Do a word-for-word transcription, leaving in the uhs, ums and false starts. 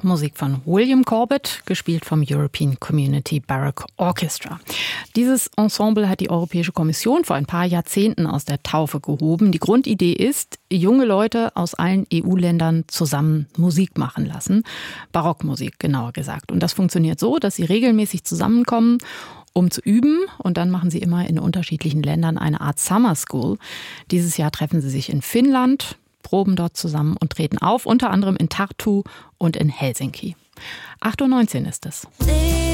Musik von William Corbett, gespielt vom European Community Baroque Orchestra. Dieses Ensemble hat die Europäische Kommission vor ein paar Jahrzehnten aus der Taufe gehoben. Die Grundidee ist, junge Leute aus allen E U-Ländern zusammen Musik machen lassen. Barockmusik, genauer gesagt. Und das funktioniert so, dass sie regelmäßig zusammenkommen, um zu üben. Und dann machen sie immer in unterschiedlichen Ländern eine Art Summer School. Dieses Jahr treffen sie sich in Finnland, proben dort zusammen und treten auf, unter anderem in Tartu und in Helsinki. acht Uhr neunzehn ist es.